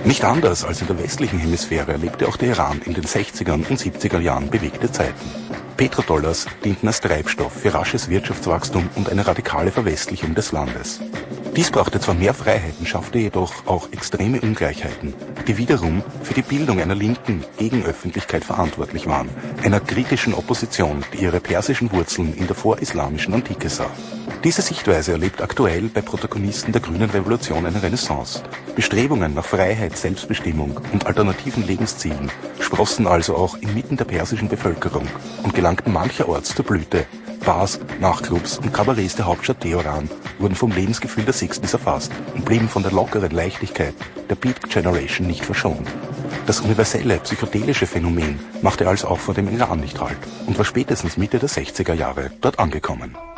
Nicht anders als in der westlichen Hemisphäre erlebte auch der Iran in den 60er und 70er Jahren bewegte Zeiten. Petrodollars dienten als Treibstoff für rasches Wirtschaftswachstum und eine radikale Verwestlichung des Landes. Dies brachte zwar mehr Freiheiten, schaffte jedoch auch extreme Ungleichheiten, die wiederum für die Bildung einer linken Gegenöffentlichkeit verantwortlich waren, einer kritischen Opposition, die ihre persischen Wurzeln in der vorislamischen Antike sah. Diese Sichtweise erlebt aktuell bei Protagonisten der grünen Revolution eine Renaissance. Bestrebungen nach Freiheit, Selbstbestimmung und alternativen Lebenszielen sprossen also auch inmitten der persischen Bevölkerung und gelangten mancherorts zur Blüte. Bars, Nachtclubs und Kabarets der Hauptstadt Teheran wurden vom Lebensgefühl der Sixties erfasst und blieben von der lockeren Leichtigkeit der Beat Generation nicht verschont. Das universelle psychedelische Phänomen machte also auch vor dem Iran nicht Halt und war spätestens Mitte der 60er Jahre dort angekommen.